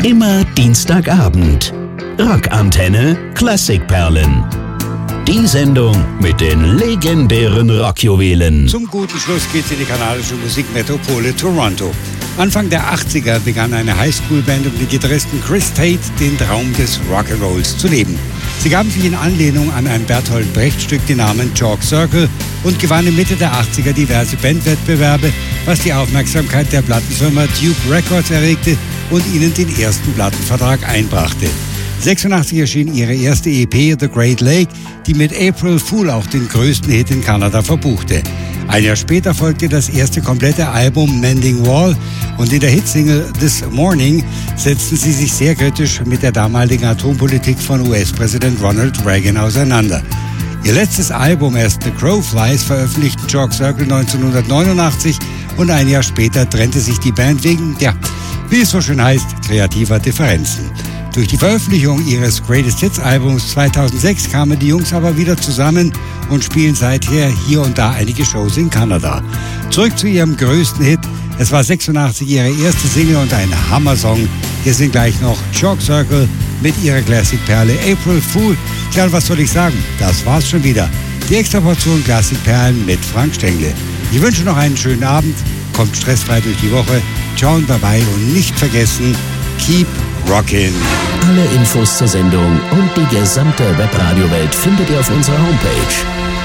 Immer Dienstagabend. Rockantenne Klassikperlen. Die Sendung mit den legendären Rockjuwelen. Zum guten Schluss geht's in die kanadische Musikmetropole Toronto. Anfang der 80er begann eine Highschool-Band um den Gitarristen Chris Tate den Traum des Rock'n'Rolls zu leben. Sie gaben sich in Anlehnung an ein Bertolt Brecht-Stück den Namen Chalk Circle und gewannen Mitte der 80er diverse Bandwettbewerbe, was die Aufmerksamkeit der Plattenfirma Duke Records erregte und ihnen den ersten Plattenvertrag einbrachte. 86 erschien ihre erste EP The Great Lake, die mit April Fool auch den größten Hit in Kanada verbuchte. Ein Jahr später folgte das erste komplette Album Mending Wall und in der Hitsingle This Morning setzten sie sich sehr kritisch mit der damaligen Atompolitik von US-Präsident Ronald Reagan auseinander. Ihr letztes Album As the Crow Flies veröffentlichten Chalk Circle 1989 und ein Jahr später trennte sich die Band wegen, wie es so schön heißt, kreativer Differenzen. Durch die Veröffentlichung ihres Greatest Hits Albums 2006 kamen die Jungs aber wieder zusammen und spielen seither hier und da einige Shows in Kanada. Zurück zu ihrem größten Hit. Es war 86 ihre erste Single und ein Hammer-Song. Hier sind gleich noch Chalk Circle mit ihrer Classic-Perle April Fool. Tja, und was soll ich sagen? Das war's schon wieder. Die extra Portion Classic-Perlen mit Frank Stengle. Ich wünsche noch einen schönen Abend. Kommt stressfrei durch die Woche. Ciao und bye-bye und nicht vergessen, keep rockin'. Alle Infos zur Sendung und die gesamte Webradio-Welt findet ihr auf unserer Homepage